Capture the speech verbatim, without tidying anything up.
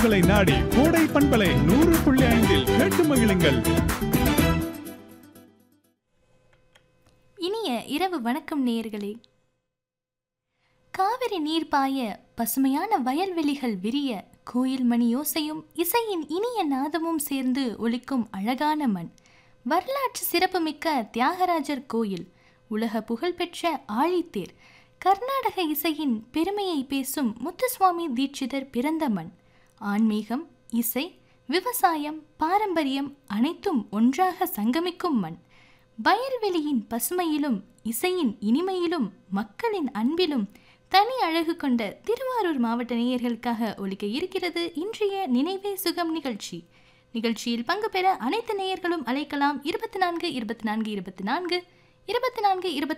உங்களை நாடி கோடை பண்பலை நூறு புள்ளி ஐந்தில் கேட்டு மகிழுங்கள். இனிய இரவு வணக்கம் நேயர்களே. காவிரி நீர் பாய, பசுமையான வயல்வெளிகள் விரிய, கோயில் மணி யோசையும் இசையின் இனிய நாதமும் சேர்ந்து ஒலிக்கும் அழகான மண். வரலாற்று சிறப்புமிக்க தியாகராஜர் கோயில், உலக புகழ்பெற்ற ஆழித்தேர், கர்நாடக இசையின் பெருமையை பேசும் முத்துசுவாமி தீட்சிதர் பிறந்த மண். ஆன்மீகம், இசை, விவசாயம், பாரம்பரியம் அனைத்தும் ஒன்றாக சங்கமிக்கும் மண். வயல்வெளியின் பசுமையிலும் இசையின் இனிமையிலும் மக்களின் அன்பிலும் தனி அழகு கொண்ட திருவாரூர் மாவட்ட நேயர்களுக்காக ஒலிக்க இருக்கிறது இன்றைய நினைவே சுகம் நிகழ்ச்சி. நிகழ்ச்சியில் பங்கு பெற அனைத்து நேயர்களும் அழைக்கலாம். இருபத்தி நான்கு இருபத்தி நான்கு இருபத்தி நான்கு இருபத்தி நான்கு இருபத்தி